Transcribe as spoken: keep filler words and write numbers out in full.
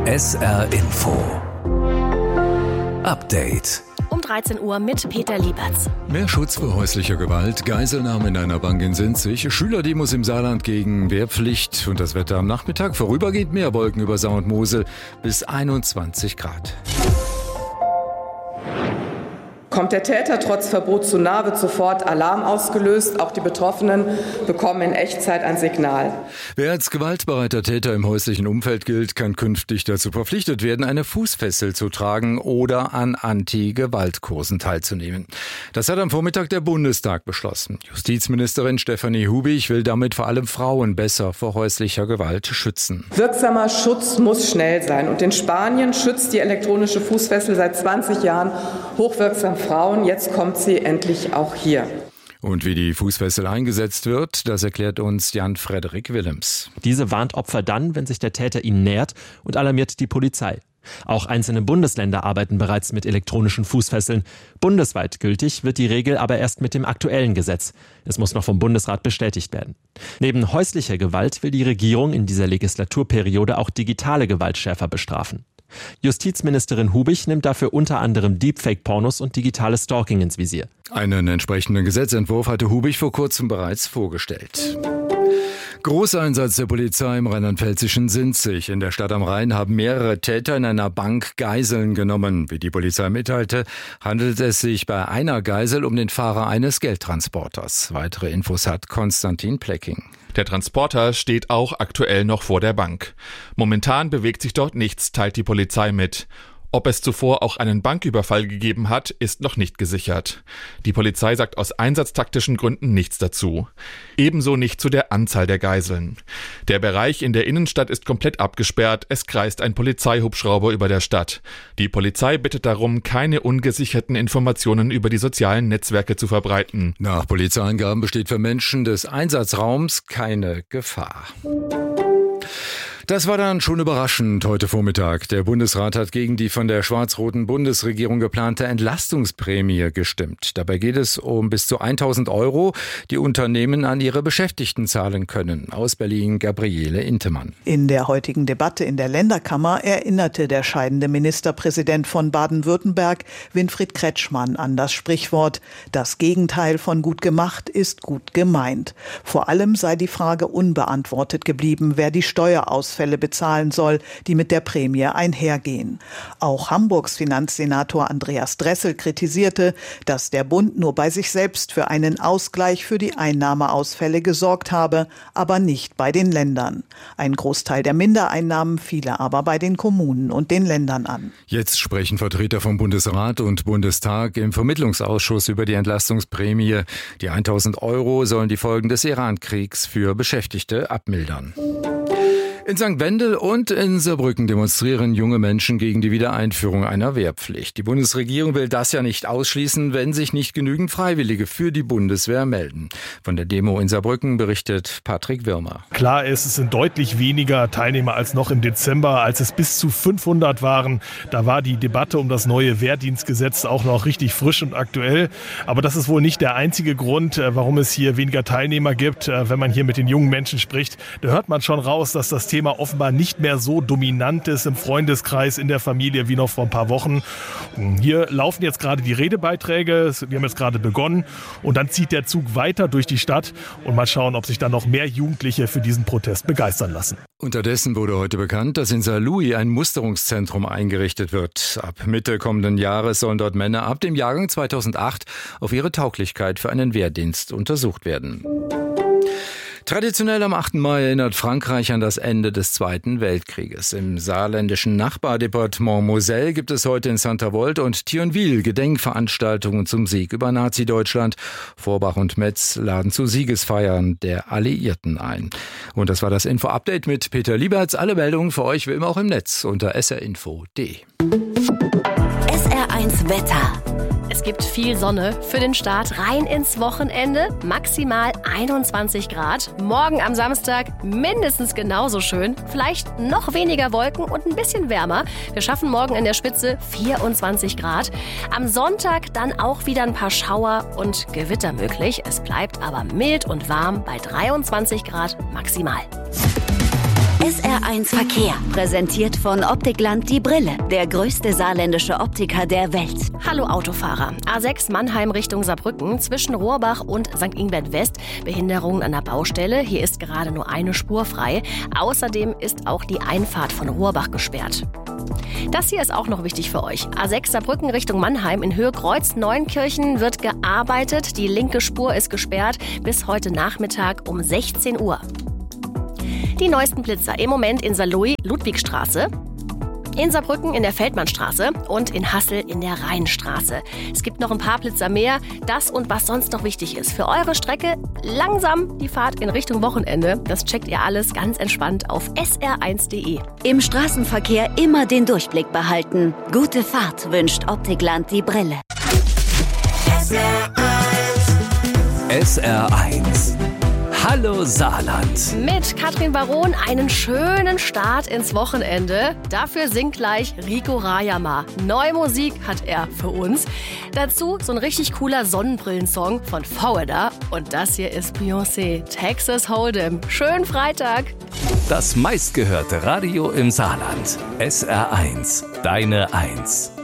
S R Info Update. Um dreizehn Uhr mit Peter Lieberts. Mehr Schutz vor häuslicher Gewalt, Geiselnahme in einer Bank in Sinzig, Schülerdemos im Saarland gegen Wehrpflicht und das Wetter am Nachmittag. Vorübergehend mehr Wolken über Saar und Mosel bis einundzwanzig Grad. Kommt der Täter trotz Verbot zu nah, wird sofort Alarm ausgelöst. Auch die Betroffenen bekommen in Echtzeit ein Signal. Wer als gewaltbereiter Täter im häuslichen Umfeld gilt, kann künftig dazu verpflichtet werden, eine Fußfessel zu tragen oder an Anti-Gewalt-Kursen teilzunehmen. Das hat am Vormittag der Bundestag beschlossen. Justizministerin Stefanie Hubich will damit vor allem Frauen besser vor häuslicher Gewalt schützen. Wirksamer Schutz muss schnell sein. Und in Spanien schützt die elektronische Fußfessel seit zwanzig Jahren hochwirksam Frauen. Jetzt kommt sie endlich auch hier. Und wie die Fußfessel eingesetzt wird, das erklärt uns Jan-Frederik Willems. Diese warnt Opfer dann, wenn sich der Täter ihnen nähert, und alarmiert die Polizei. Auch einzelne Bundesländer arbeiten bereits mit elektronischen Fußfesseln. Bundesweit gültig wird die Regel aber erst mit dem aktuellen Gesetz. Es muss noch vom Bundesrat bestätigt werden. Neben häuslicher Gewalt will die Regierung in dieser Legislaturperiode auch digitale Gewalt schärfer bestrafen. Justizministerin Hubich nimmt dafür unter anderem Deepfake-Pornos und digitales Stalking ins Visier. Einen entsprechenden Gesetzentwurf hatte Hubich vor kurzem bereits vorgestellt. Großeinsatz der Polizei im rheinland-pfälzischen Sinzig. In der Stadt am Rhein haben mehrere Täter in einer Bank Geiseln genommen. Wie die Polizei mitteilte, handelt es sich bei einer Geisel um den Fahrer eines Geldtransporters. Weitere Infos hat Konstantin Plecking. Der Transporter steht auch aktuell noch vor der Bank. Momentan bewegt sich dort nichts, teilt die Polizei mit. Ob es zuvor auch einen Banküberfall gegeben hat, ist noch nicht gesichert. Die Polizei sagt aus einsatztaktischen Gründen nichts dazu. Ebenso nicht zu der Anzahl der Geiseln. Der Bereich in der Innenstadt ist komplett abgesperrt, es kreist ein Polizeihubschrauber über der Stadt. Die Polizei bittet darum, keine ungesicherten Informationen über die sozialen Netzwerke zu verbreiten. Nach Polizeiangaben besteht für Menschen des Einsatzraums keine Gefahr. Das war dann schon überraschend heute Vormittag. Der Bundesrat hat gegen die von der schwarz-roten Bundesregierung geplante Entlastungsprämie gestimmt. Dabei geht es um bis zu tausend Euro, die Unternehmen an ihre Beschäftigten zahlen können. Aus Berlin Gabriele Intemann. In der heutigen Debatte in der Länderkammer erinnerte der scheidende Ministerpräsident von Baden-Württemberg, Winfried Kretschmann, an das Sprichwort: Das Gegenteil von gut gemacht ist gut gemeint. Vor allem sei die Frage unbeantwortet geblieben, wer die Steuerausfälle bezahlen soll, die mit der Prämie einhergehen. Auch Hamburgs Finanzsenator Andreas Dressel kritisierte, dass der Bund nur bei sich selbst für einen Ausgleich für die Einnahmeausfälle gesorgt habe, aber nicht bei den Ländern. Ein Großteil der Mindereinnahmen fiele aber bei den Kommunen und den Ländern an. Jetzt sprechen Vertreter vom Bundesrat und Bundestag im Vermittlungsausschuss über die Entlastungsprämie. Die tausend Euro sollen die Folgen des Iran-Kriegs für Beschäftigte abmildern. In Sankt Wendel und in Saarbrücken demonstrieren junge Menschen gegen die Wiedereinführung einer Wehrpflicht. Die Bundesregierung will das ja nicht ausschließen, wenn sich nicht genügend Freiwillige für die Bundeswehr melden. Von der Demo in Saarbrücken berichtet Patrick Wirmer. Klar ist, es sind deutlich weniger Teilnehmer als noch im Dezember, als es bis zu fünfhundert waren. Da war die Debatte um das neue Wehrdienstgesetz auch noch richtig frisch und aktuell. Aber das ist wohl nicht der einzige Grund, warum es hier weniger Teilnehmer gibt. Wenn man hier mit den jungen Menschen spricht, da hört man schon raus, dass das Thema offenbar nicht mehr so dominant ist im Freundeskreis, in der Familie wie noch vor ein paar Wochen. Hier laufen jetzt gerade die Redebeiträge, wir haben jetzt gerade begonnen und dann zieht der Zug weiter durch die Stadt und mal schauen, ob sich dann noch mehr Jugendliche für diesen Protest begeistern lassen. Unterdessen wurde heute bekannt, dass in Saarlouis ein Musterungszentrum eingerichtet wird. Ab Mitte kommenden Jahres sollen dort Männer ab dem Jahrgang zweitausendacht auf ihre Tauglichkeit für einen Wehrdienst untersucht werden. Traditionell am achten Mai erinnert Frankreich an das Ende des Zweiten Weltkrieges. Im saarländischen Nachbardepartement Moselle gibt es heute in Saint-Avold und Thionville Gedenkveranstaltungen zum Sieg über Nazi-Deutschland. Vorbach und Metz laden zu Siegesfeiern der Alliierten ein. Und das war das Info-Update mit Peter Lieberts. Alle Meldungen für euch wie immer auch im Netz unter s r info punkt d e. S R eins Wetter. Es gibt viel Sonne für den Start rein ins Wochenende. Maximal einundzwanzig Grad. Morgen am Samstag mindestens genauso schön. Vielleicht noch weniger Wolken und ein bisschen wärmer. Wir schaffen morgen in der Spitze vierundzwanzig Grad. Am Sonntag dann auch wieder ein paar Schauer und Gewitter möglich. Es bleibt aber mild und warm bei dreiundzwanzig Grad maximal. S R eins Verkehr, präsentiert von Optikland die Brille, der größte saarländische Optiker der Welt. Hallo Autofahrer. A sechs Mannheim Richtung Saarbrücken zwischen Rohrbach und Sankt Ingbert West. Behinderungen an der Baustelle. Hier ist gerade nur eine Spur frei. Außerdem ist auch die Einfahrt von Rohrbach gesperrt. Das hier ist auch noch wichtig für euch. A sechs Saarbrücken Richtung Mannheim in Höhe Kreuz Neunkirchen wird gearbeitet. Die linke Spur ist gesperrt bis heute Nachmittag um sechzehn Uhr. Die neuesten Blitzer im Moment in Saarlouis, Ludwigstraße, in Saarbrücken in der Feldmannstraße und in Hassel in der Rheinstraße. Es gibt noch ein paar Blitzer mehr. Das und was sonst noch wichtig ist. Für eure Strecke langsam die Fahrt in Richtung Wochenende. Das checkt ihr alles ganz entspannt auf S R eins Punkt de. Im Straßenverkehr immer den Durchblick behalten. Gute Fahrt wünscht Optikland die Brille. S R eins. S R eins. Hallo Saarland. Mit Katrin Baron einen schönen Start ins Wochenende. Dafür singt gleich Rico Rajama. Neue Musik hat er für uns. Dazu so ein richtig cooler Sonnenbrillensong von Fowler. Und das hier ist Beyoncé, Texas Hold'em. Schönen Freitag. Das meistgehörte Radio im Saarland. S R eins. Deine Eins.